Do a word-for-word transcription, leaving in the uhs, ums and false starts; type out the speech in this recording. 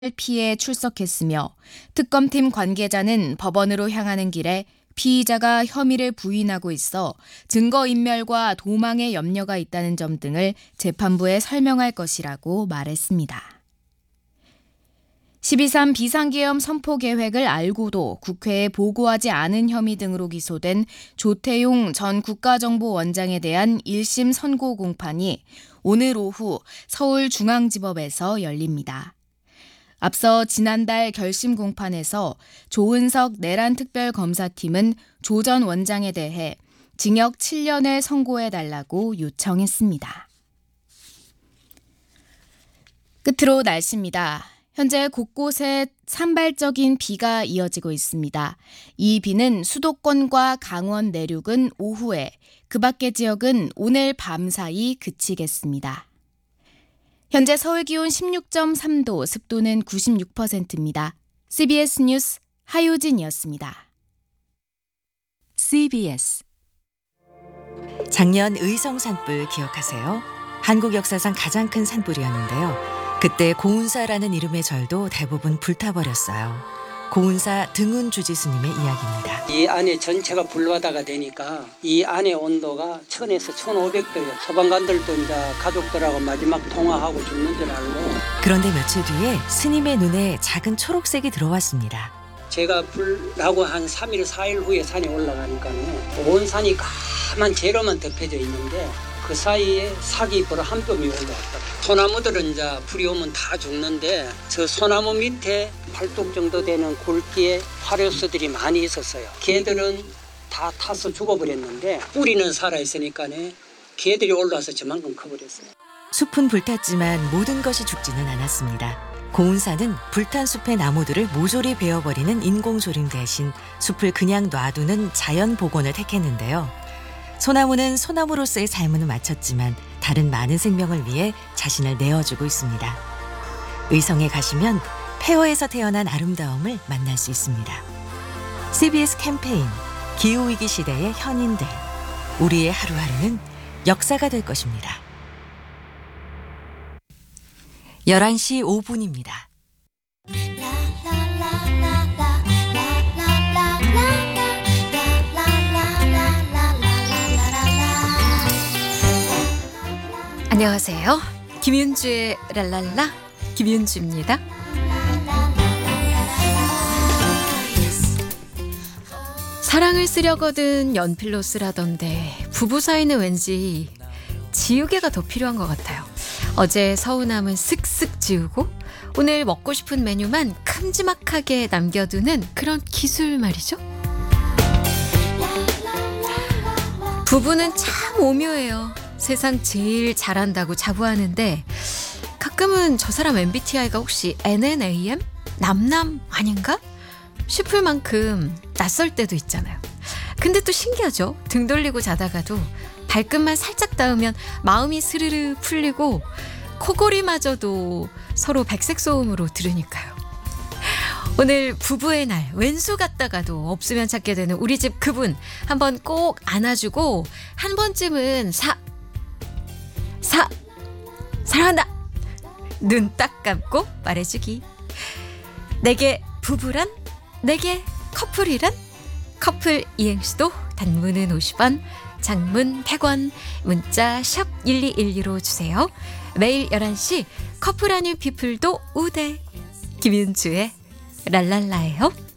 피해 출석했으며 특검팀 관계자는 법원으로 향하는 길에 피의자가 혐의를 부인하고 있어 증거인멸과 도망의 염려가 있다는 점 등을 재판부에 설명할 것이라고 말했습니다. 십이 삼 비상계엄 선포 계획을 알고도 국회에 보고하지 않은 혐의 등으로 기소된 조태용 전 국가정보원장에 대한 일 심 선고 공판이 오늘 오후 서울중앙지법에서 열립니다. 앞서 지난달 결심 공판에서 조은석 내란특별검사팀은 조 전 원장에 대해 징역 칠 년을 선고해달라고 요청했습니다. 끝으로 날씨입니다. 현재 곳곳에 산발적인 비가 이어지고 있습니다. 이 비는 수도권과 강원 내륙은 오후에, 그 밖의 지역은 오늘 밤 사이 그치겠습니다. 현재 서울 기온 십육 점 삼 도, 습도는 구십육 퍼센트입니다. 씨비에스 뉴스 하효진이었습니다. 씨비에스 작년 의성 산불 기억하세요? 한국 역사상 가장 큰 산불이었는데요. 그때 고운사라는 이름의 절도 대부분 불타버렸어요. 고운사 등운 주지스님의 이야기입니다. 이 안에 전체가 불바다가 되니까 이 안의 온도가 천에서 천오백 도예요. 소방관들도 이제 가족들하고 마지막 통화하고 죽는 줄 알고. 그런데 며칠 뒤에 스님의 눈에 작은 초록색이 들어왔습니다. 제가 불나고 한 삼 일, 사 일 후에 산에 올라가니까는 온 산이 까만 재로만 덮여져 있는데 그 사이에 사기잎으로 한 뼘이 올라왔다. 소나무들은 이제 불이 오면 다 죽는데 저 소나무 밑에 팔뚝 정도 되는 굵기의 화료수들이 많이 있었어요. 개들은 다 타서 죽어버렸는데 뿌리는 살아있으니까 개들이 올라와서 저만큼 커버렸어요. 숲은 불탔지만 모든 것이 죽지는 않았습니다. 고운사는 불탄 숲의 나무들을 모조리 베어버리는 인공조림 대신 숲을 그냥 놔두는 자연 복원을 택했는데요. 소나무는 소나무로서의 삶은 마쳤지만 다른 많은 생명을 위해 자신을 내어주고 있습니다. 의성에 가시면 폐허에서 태어난 아름다움을 만날 수 있습니다. 씨비에스 캠페인 기후위기 시대의 현인들, 우리의 하루하루는 역사가 될 것입니다. 열한 시 오 분입니다. 안녕하세요. 김윤주의 랄랄라 김윤주입니다. 사랑을 쓰려거든 연필로 쓰라던데 부부 사이는 왠지 지우개가 더 필요한 것 같아요. 어제 서운함은 쓱쓱 지우고 오늘 먹고 싶은 메뉴만 큼지막하게 남겨두는 그런 기술 말이죠. 부부는 참 오묘해요. 세상 제일 잘한다고 자부하는데 가끔은 저 사람 엠비티아이가 혹시 엔엔에이엠? 남남 아닌가? 싶을 만큼 낯설 때도 있잖아요. 근데 또 신기하죠. 등 돌리고 자다가도 발끝만 살짝 닿으면 마음이 스르르 풀리고 코골이마저도 서로 백색 소음으로 들으니까요. 오늘 부부의 날, 왼수 갔다가도 없으면 찾게 되는 우리 집 그분 한번 꼭 안아주고 한 번쯤은 사 사 사랑한다 눈 딱 감고 말해주기. 내게 부부란, 내게 커플이란. 커플 이행시도 단문은 오십 원, 장문 백 원, 문자 샵 일이일이로 주세요. 매일 열한 시 커플 아닌 피플도 우대. 김윤주의 랄랄라예요.